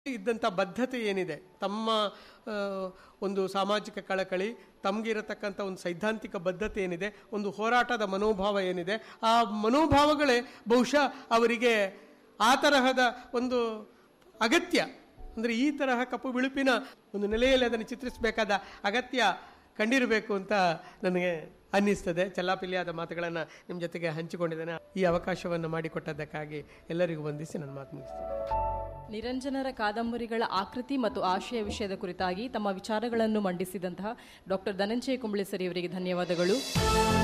ಇದ್ದಂಥ ಬದ್ಧತೆ ಏನಿದೆ, ತಮ್ಮ ಒಂದು ಸಾಮಾಜಿಕ ಕಳಕಳಿ, ತಮಗಿರತಕ್ಕಂಥ ಒಂದು ಸೈದ್ಧಾಂತಿಕ ಬದ್ಧತೆ ಏನಿದೆ, ಒಂದು ಹೋರಾಟದ ಮನೋಭಾವ ಏನಿದೆ, ಆ ಮನೋಭಾವಗಳೇ ಬಹುಶಃ ಅವರಿಗೆ ಆ ತರಹದ ಒಂದು ಅಗತ್ಯ, ಅಂದರೆ ಈ ತರಹ ಕಪ್ಪು ಬಿಳುಪಿನ ಒಂದು ನೆಲೆಯಲ್ಲಿ ಅದನ್ನು ಚಿತ್ರಿಸಬೇಕಾದ ಅಗತ್ಯ ಕಂಡಿರಬೇಕು ಅಂತ ನನಗೆ ಅನ್ನಿಸ್ತದೆ. ಚಲ್ಲಾಪಿಲ್ಲಿಯಾದ ಮಾತುಗಳನ್ನು ನಿಮ್ಮ ಜೊತೆಗೆ ಹಂಚಿಕೊಂಡಿದ್ದೇನೆ. ಈ ಅವಕಾಶವನ್ನು ಮಾಡಿಕೊಟ್ಟದ್ದಕ್ಕಾಗಿ ಎಲ್ಲರಿಗೂ ವಂದಿಸಿ ನನ್ನ ಮಾತು ಮುಗಿಸ್ತೇನೆ. ನಿರಂಜನರ ಕಾದಂಬರಿಗಳ ಆಕೃತಿ ಮತ್ತು ಆಶಯ ವಿಷಯದ ಕುರಿತಾಗಿ ತಮ್ಮ ವಿಚಾರಗಳನ್ನು ಮಂಡಿಸಿದಂತಹ ಡಾಕ್ಟರ್ ಧನಂಜಯ ಕುಂಬಳೆ ಸರ್ ಇವರಿಗೆ ಧನ್ಯವಾದಗಳು.